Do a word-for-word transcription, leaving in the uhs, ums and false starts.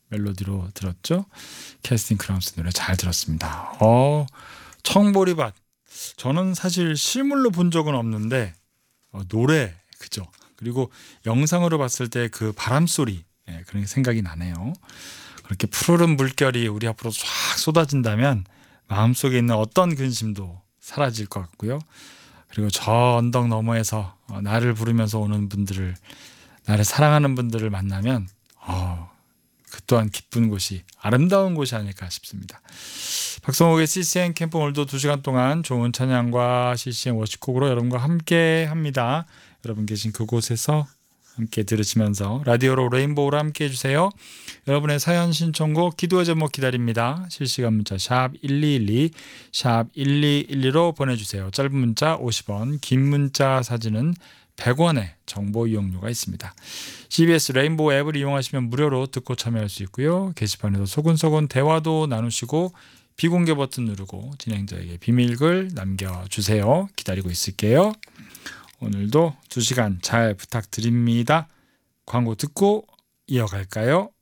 멜로디로 들었죠. 캐스팅 크라운스 노래 잘 들었습니다. 어, 청보리밭. 저는 사실 실물로 본 적은 없는데 어, 노래 그죠. 그리고 영상으로 봤을 때 그 바람 소리 예, 그런 생각이 나네요. 그렇게 푸르른 물결이 우리 앞으로 쫙 쏟아진다면 마음속에 있는 어떤 근심도 사라질 것 같고요. 그리고 저 언덕 너머에서 어, 나를 부르면서 오는 분들을, 나를 사랑하는 분들을 만나면 어, 그 또한 기쁜 곳이, 아름다운 곳이 아닐까 싶습니다. 박성옥의 씨씨엔 캠프 오늘도 두 시간 동안 좋은 찬양과 씨씨엔 워시곡으로 여러분과 함께 합니다. 여러분 계신 그곳에서 함께 들으시면서 라디오로 레인보우로 함께 해주세요. 여러분의 사연 신청곡 기도의 제목 기다립니다. 실시간 문자 샵 일이일이 샵 일이일이로 보내주세요. 짧은 문자 오십 원, 긴 문자 사진은 백 원의 정보 이용료가 있습니다. 씨비에스 레인보우 앱을 이용하시면 무료로 듣고 참여할 수 있고요. 게시판에서 소근소근 대화도 나누시고 비공개 버튼 누르고 진행자에게 비밀글 남겨주세요. 기다리고 있을게요. 오늘도 두 시간 잘 부탁드립니다. 광고 듣고 이어갈까요?